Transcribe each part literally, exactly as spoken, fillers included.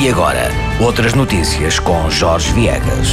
E agora, outras notícias com Jorge Viegas.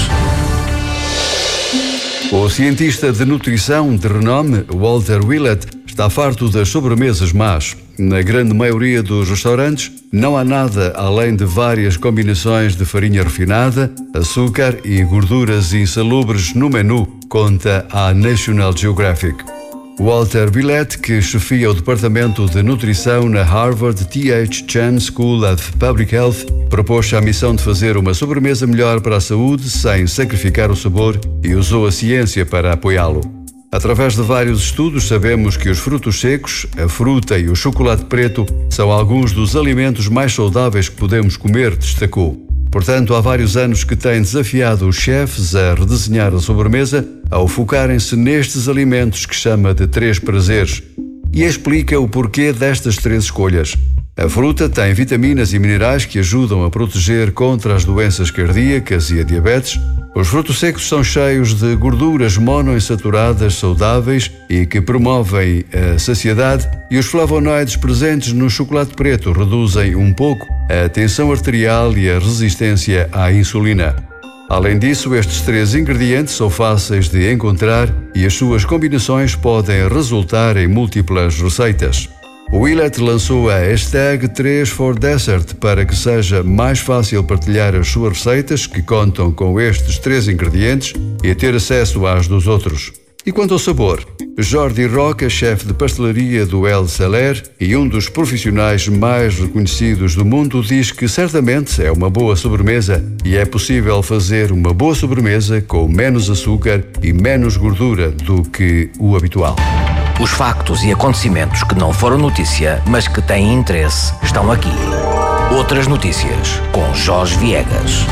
O cientista de nutrição de renome, Walter Willett, está farto das sobremesas más. Na grande maioria dos restaurantes, não há nada além de várias combinações de farinha refinada, açúcar e gorduras insalubres no menu, conta a National Geographic. Walter Willett, que chefia o Departamento de Nutrição na Harvard T H Chan School of Public Health, propôs-se a missão de fazer uma sobremesa melhor para a saúde sem sacrificar o sabor e usou a ciência para apoiá-lo. Através de vários estudos, sabemos que os frutos secos, a fruta e o chocolate preto são alguns dos alimentos mais saudáveis que podemos comer, destacou. Portanto, há vários anos que tem desafiado os chefes a redesenhar a sobremesa ao focarem-se nestes alimentos que chama de três prazeres. E explica o porquê destas três escolhas. A fruta tem vitaminas e minerais que ajudam a proteger contra as doenças cardíacas e a diabetes. Os frutos secos são cheios de gorduras monoinsaturadas saudáveis e que promovem a saciedade, e os flavonoides presentes no chocolate preto reduzem um pouco a tensão arterial e a resistência à insulina. Além disso, estes três ingredientes são fáceis de encontrar e as suas combinações podem resultar em múltiplas receitas. O Willett lançou a hashtag três for Dessert para que seja mais fácil partilhar as suas receitas que contam com estes três ingredientes e ter acesso às dos outros. E quanto ao sabor, Jordi Roca, chefe de pastelaria do El Celler e um dos profissionais mais reconhecidos do mundo, diz que certamente é uma boa sobremesa e é possível fazer uma boa sobremesa com menos açúcar e menos gordura do que o habitual. Os factos e acontecimentos que não foram notícia, mas que têm interesse, estão aqui. Outras notícias com Jorge Viegas.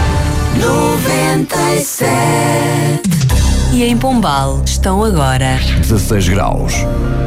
noventa e sete. E em Pombal estão agora dezasseis graus.